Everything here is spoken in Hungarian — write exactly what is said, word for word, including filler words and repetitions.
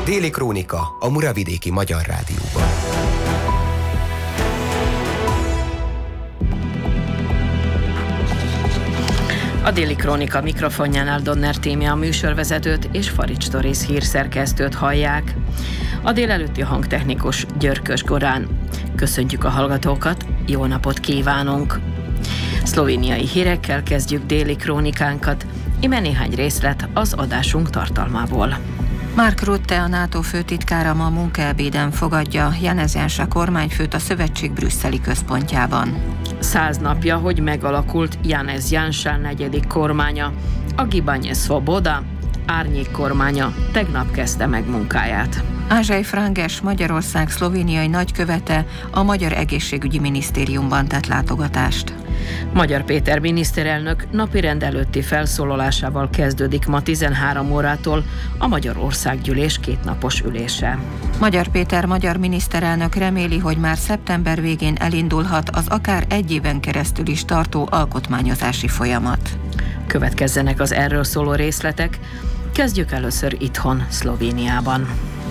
Déli Krónika a Muravidéki Magyar Rádióban. A Déli Krónika mikrofonjánál Donner Tímea a műsorvezetőt és Farics Torész hírszerkesztőt hallják. A délelőtti hangtechnikus Györkös Gorán. Köszöntjük a hallgatókat, jó napot kívánunk! Szlovéniai hírekkel kezdjük déli krónikánkat, ime néhány részlet az adásunk tartalmából. Mark Rutte, a NATO főtitkára ma munkaebéden fogadja Janez Janša kormányfőt a szövetség brüsszeli központjában. Száz napja, hogy megalakult Janez Janša negyedik kormánya. A Gibanje Svoboda árnyék kormánya tegnap kezdte meg munkáját. Ázsai Franges, Magyarország szlovéniai nagykövete a Magyar Egészségügyi Minisztériumban tett látogatást. Magyar Péter miniszterelnök napirend előtti felszólalásával kezdődik ma tizenhárom órától a Magyar Országgyűlés kétnapos ülése. Magyar Péter magyar miniszterelnök reméli, hogy már szeptember végén elindulhat az akár egy éven keresztül is tartó alkotmányozási folyamat. Következzenek az erről szóló részletek. Kezdjük először itthon, Szlovéniában.